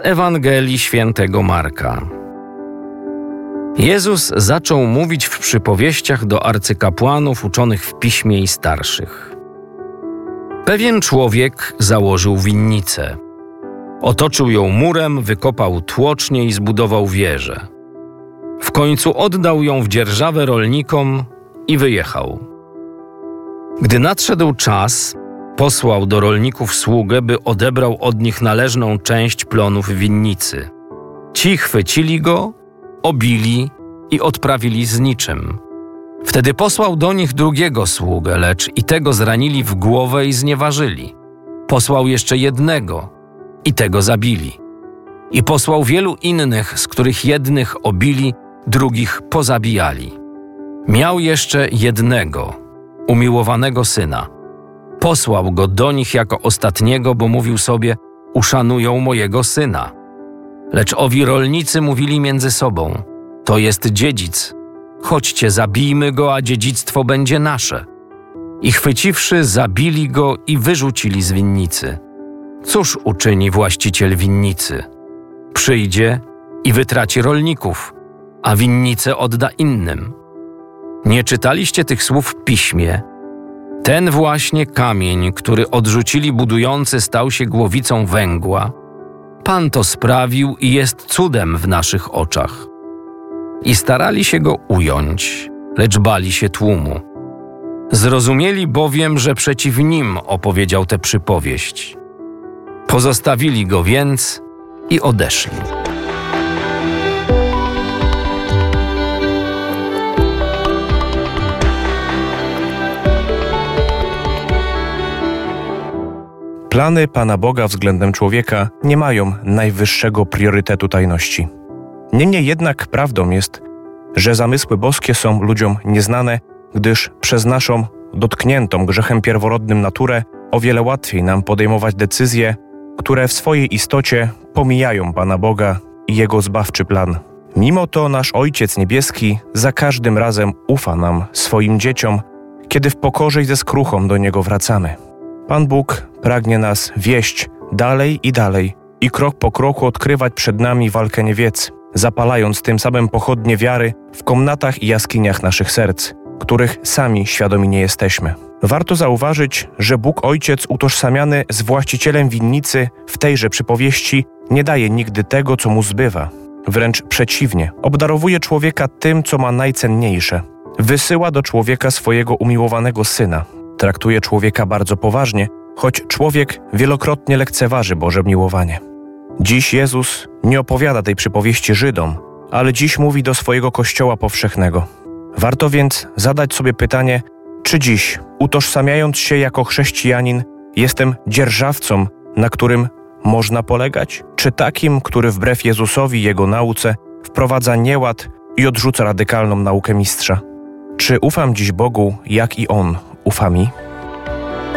Ewangelii Świętego Marka. Jezus zaczął mówić w przypowieściach do arcykapłanów uczonych w piśmie i starszych. Pewien człowiek założył winnicę. Otoczył ją murem, wykopał tłocznie i zbudował wieżę. W końcu oddał ją w dzierżawę rolnikom i wyjechał. Gdy nadszedł czas, posłał do rolników sługę, by odebrał od nich należną część plonów winnicy. Ci chwycili go, obili i odprawili z niczym. Wtedy posłał do nich drugiego sługę, lecz i tego zranili w głowę i znieważyli. Posłał jeszcze jednego i tego zabili. I posłał wielu innych, z których jednych obili, drugich pozabijali. Miał jeszcze jednego, umiłowanego syna. Posłał go do nich jako ostatniego, bo mówił sobie: uszanują mojego syna. Lecz owi rolnicy mówili między sobą: to jest dziedzic. Chodźcie, zabijmy go, a dziedzictwo będzie nasze. I chwyciwszy, zabili go i wyrzucili z winnicy. Cóż uczyni właściciel winnicy? Przyjdzie i wytraci rolników, a winnicę odda innym. Nie czytaliście tych słów w piśmie? Ten właśnie kamień, który odrzucili budujący, stał się głowicą węgła. Pan to sprawił i jest cudem w naszych oczach. I starali się go ująć, lecz bali się tłumu. Zrozumieli bowiem, że przeciw nim opowiedział tę przypowieść. Pozostawili go więc i odeszli. Plany Pana Boga względem człowieka nie mają najwyższego priorytetu tajności. Niemniej jednak prawdą jest, że zamysły boskie są ludziom nieznane, gdyż przez naszą dotkniętą grzechem pierworodnym naturę o wiele łatwiej nam podejmować decyzje, które w swojej istocie pomijają Pana Boga i Jego zbawczy plan. Mimo to nasz Ojciec Niebieski za każdym razem ufa nam, swoim dzieciom, kiedy w pokorze i ze skruchą do Niego wracamy. Pan Bóg pragnie nas wieść dalej i krok po kroku odkrywać przed nami walkę niewiedzy, zapalając tym samym pochodnie wiary w komnatach i jaskiniach naszych serc, których sami świadomi nie jesteśmy. Warto zauważyć, że Bóg Ojciec utożsamiany z właścicielem winnicy w tejże przypowieści nie daje nigdy tego, co mu zbywa. Wręcz przeciwnie, obdarowuje człowieka tym, co ma najcenniejsze. Wysyła do człowieka swojego umiłowanego Syna. Traktuje człowieka bardzo poważnie, choć człowiek wielokrotnie lekceważy Boże miłowanie. Dziś Jezus nie opowiada tej przypowieści Żydom, ale dziś mówi do swojego Kościoła powszechnego. Warto więc zadać sobie pytanie, czy dziś, utożsamiając się jako chrześcijanin, jestem dzierżawcą, na którym można polegać? Czy takim, który wbrew Jezusowi i Jego nauce wprowadza nieład i odrzuca radykalną naukę mistrza? Czy ufam dziś Bogu, jak i On ufa mi?